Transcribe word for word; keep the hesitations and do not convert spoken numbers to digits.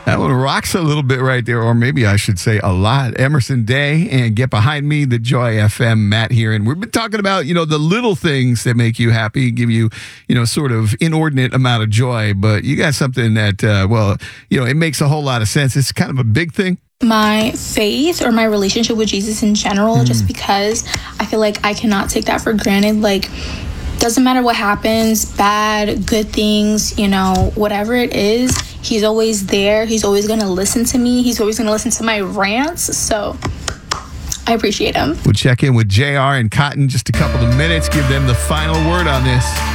That one rocks a little bit right there, or maybe I should say a lot. Emerson Day and Get Behind Me, the Joy F M. Matt here, and we've been talking about, you know, the little things that make you happy, give you, you know, sort of inordinate amount of joy, but you got something that, uh, well, you know, it makes a whole lot of sense. It's kind of a big thing. My faith or my relationship with Jesus in general, mm. just because I feel like I cannot take that for granted. Like, doesn't matter what happens, bad, good things, you know, whatever it is, he's always there. He's always going to listen to me. He's always going to listen to my rants. So I appreciate him. We'll check in with J R and Cotton just a couple of minutes, give them the final word on this.